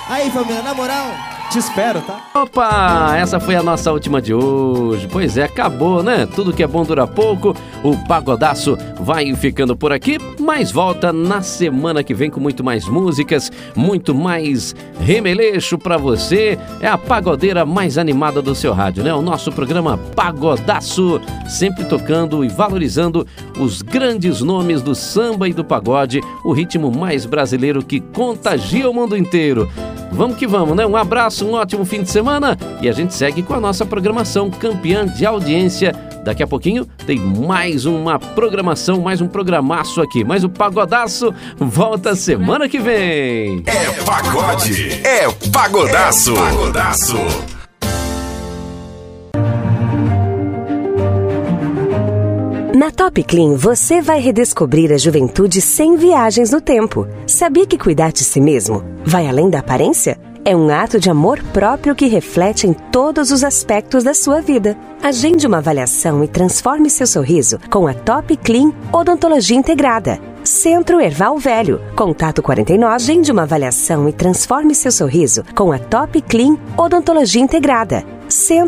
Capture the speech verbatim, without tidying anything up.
Aí, família, na moral, te espero, tá? Opa, essa foi a nossa última de hoje. Pois é, acabou, né? Tudo que é bom dura pouco. O Pagodaço vai ficando por aqui, mas volta na semana que vem com muito mais músicas, muito mais remeleixo pra você. É a pagodeira mais animada do seu rádio, né? O nosso programa Pagodaço, sempre tocando e valorizando os grandes nomes do samba e do pagode, o ritmo mais brasileiro que contagia o mundo inteiro. Vamos que vamos, né? Um abraço, um ótimo fim de semana e a gente segue com a nossa programação campeã de audiência. Daqui a pouquinho tem mais uma programação, mais um programaço aqui. Mas o Pagodaço volta semana que vem. É pagode, é Pagodaço. É Pagodaço. Na Top Clean, você vai redescobrir a juventude sem viagens no tempo. Sabia que cuidar de si mesmo vai além da aparência? É um ato de amor próprio que reflete em todos os aspectos da sua vida. Agende uma avaliação e transforme seu sorriso com a Top Clean Odontologia Integrada. Centro Erval Velho. Contato quarenta e nove. Agende uma avaliação e transforme seu sorriso com a Top Clean Odontologia Integrada. Centro